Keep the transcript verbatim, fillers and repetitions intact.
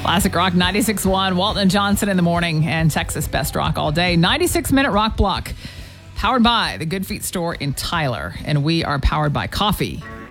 Classic Rock ninety-six point one, Walton and Johnson in the morning, and Texas Best Rock all day. ninety-six minute rock block, powered by the Good Feet store in Tyler. And we are powered by coffee.